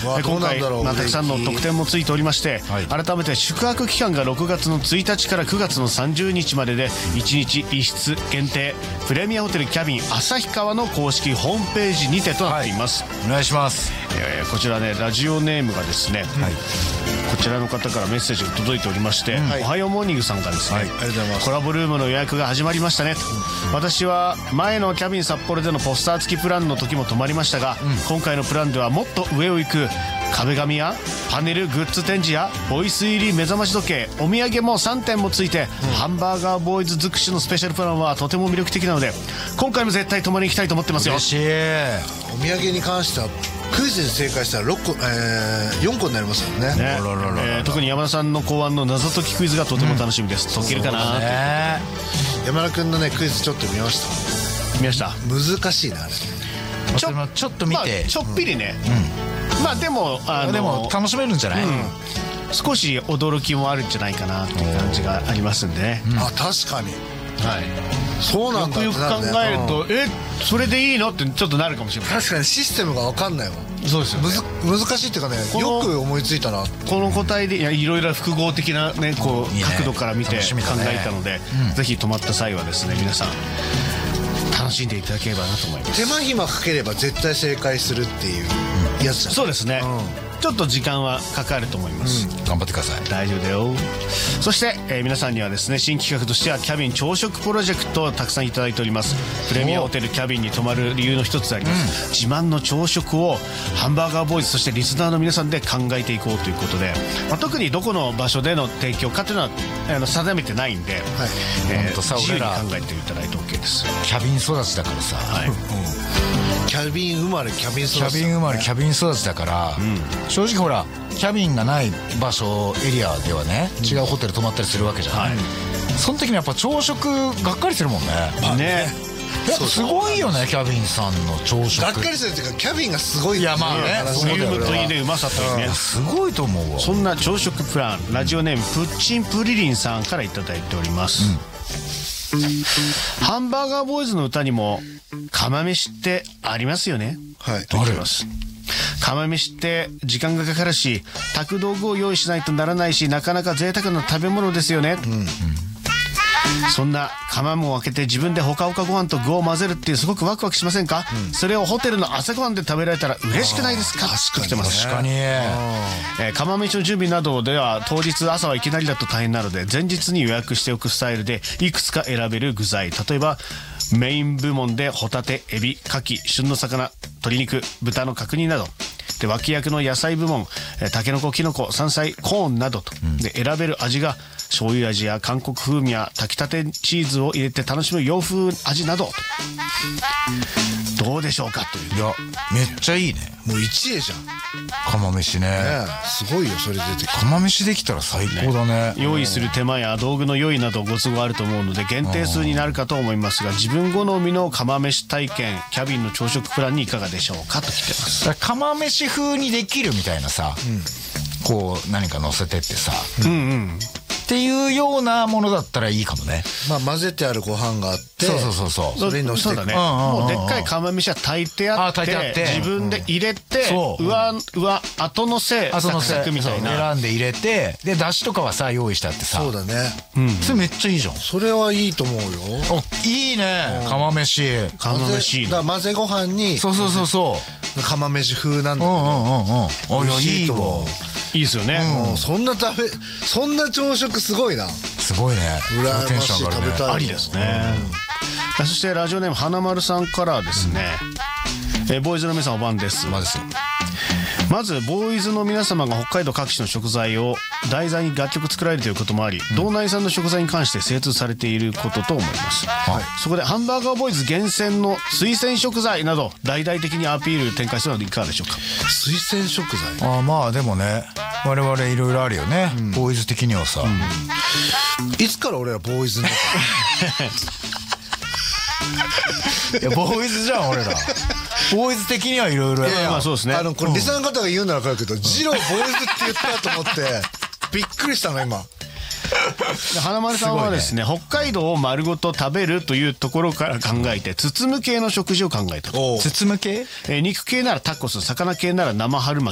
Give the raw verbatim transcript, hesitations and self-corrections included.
今回、まあ、たくさんの特典もついておりまして、はい、改めて宿泊期間がろくがつのついたちからくがつのさんじゅうにちまででいちにちいっしつ限定プレミアホテルキャビン旭川の公式ホームページにてとなっています、 はい、お願いします。 えー、こちらねラジオネームがですね、はい、こちらの方からメッセージが届いておりまして、はい、おはようモーニングさんがですね、はい、ありがとうございます。コラボルームの予約が始まりましたね、うん、私は前のキャビン札幌でのポスター付きプランの時も泊まりましたが、うん、今回のプランではもっと上を行く壁紙やパネルグッズ展示やボイス入り目覚まし時計お土産もさんてんもついて、うん、ハンバーガーボーイズ尽くしのスペシャルプランはとても魅力的なので今回も絶対泊まりに行きたいと思ってますよ。 嬉しい。 お土産に関してはクイズに正解したらろっこ、えー、よんこになりますよね。ね、 えー、特に山田さんの考案の謎解きクイズがとても楽しみです、うん、解けるかな、ね、 山田君のねクイズちょっと見ました見ました難しいなあれちょ, ちょっと見て、 まあ、ちょっぴりね、うん、まあでもあのでも楽しめるんじゃない、うん、 少し驚きもあるんじゃないかなっていう感じがありますんでね、 うん、あ確かにはいそうなんだよくよく考えると、うん、えそれでいいのってちょっとなるかもしれない。 確かにシステムが分かんないわ。 そうですよね、 むず難しいっていうかねよく思いついたな。 この答えでいやいろいろ複合的な、ね、こういいね角度から見て考えたので、ねうん、ぜひ泊まった際はですね皆さん楽しんでいただければなと思います。 手間暇かければ絶対正解するっていうやつじゃん。 そうですね、うん、ちょっと時間はかかると思います、 うん、頑張ってください。 大丈夫だよ。そして、えー、皆さんにはですね新企画としてはキャビン朝食プロジェクトをたくさんいただいております。プレミアホテルキャビンに泊まる理由の一つであります、うん、自慢の朝食をハンバーガーボーイズそしてリスナーの皆さんで考えていこうということで、まあ、特にどこの場所での提供かというのはあの定めてないんで、はいえー、自由に考えていただいて OK です。 キャビン育ちだからさ、はいうん、 キャビン生まれキャビン育ち、ね、 キャビン生まれキャビン育ちだから、うん、正直ほらキャビンがない場所エリアではね、うん、違うホテル泊まったりするわけじゃない、はい、その時にやっぱ朝食がっかりするもんね。 まあねすごいよねキャビンさんの朝食。 がっかりするっていうかキャビンがすごい。 いやまあねボリュームといいねうまさといいねすごいと思うわ。 そんな朝食プランラジオネームプッチンプリリンさんからいただいております、うん、ハンバーガーボーイズの歌にも釜飯ってありますよね。 はいと言います。釜飯って時間がかかるし炊く道具を用意しないとならないしなかなか贅沢な食べ物ですよね、うんうん、そんな釜も開けて自分でほかほかご飯と具を混ぜるっていうすごくワクワクしませんか、うん、それをホテルの朝ごはんで食べられたら嬉しくないですか。 確かに、 ね、 確かに、 えー、釜飯の準備などでは当日朝はいきなりだと大変なので前日に予約しておくスタイルでいくつか選べる具材、例えばメイン部門でホタテ、エビ、カキ、旬の魚、鶏肉、豚の角煮などで脇役の野菜部門タケノコ、キノコ、山菜、コーンなどと、うん、で選べる味が醤油味や韓国風味や炊きたてチーズを入れて楽しむ洋風味などとどうでしょうかという。 いやめっちゃいいね。 もう一位じゃん釜飯 ね, ねすごいよそれ出てきて釜飯できたら最高だ ね, ね用意する手間や道具の用意などご都合あると思うので限定数になるかと思いますが自分好みの釜飯体験キャビンの朝食プランにいかがでしょうかと来てます。 釜飯風にできるみたいなさ、うん、こう何か乗せてってさ、うんうんっていうようなものだったらいいかもね。 まあ混ぜてあるご飯があってそうそうそうそうそれに乗せてそうだね、うんうんうんうん、もうでっかい釜飯は炊いてあって、 あって自分で入れて、うん、上上後乗せサクサクみたいな選んで入れてで出汁とかはさ用意してあってさそうだね、 うん、それめっちゃいいじゃん。 それはいいと思うよ。 おいいね、うん、釜飯釜飯だから混ぜご飯にそうそうそうそう釜飯風なんだけど、うんうんうんうん、 美味しいと思う。 いいですよね、 うん、そんな食べそんな朝食すごいな。 すごいね。 羨ましい、食べたい。 ありですね、うん、そしてラジオネーム花丸さんからですね、うんえー、ボーイズの皆さんお晩です。 まずまずボーイズの皆様が北海道各地の食材を題材に楽曲作られるということもあり、うん、道内産の食材に関して精通されていることと思います、はい、そこでハンバーガーボーイズ厳選の推薦食材など大々的にアピール展開するのはいかがでしょうか。 推薦食材あまあでもね我々いろいろあるよね、うん、ボーイズ的にはさ、うん、 いつから俺らボーイズになったいやボーイズじゃん俺らボーイズ的にはいろいろやまあそうですね。 あのこれリスナーの方が言うなら分かるけど、うん、ジローボーイズって言ったと思ってびっくりしたの今。 花丸さんはですね、ね北海道を丸ごと食べるというところから考えて包む系の食事を考えたと。 包む系、 えー、肉系ならタコス、魚系なら生春巻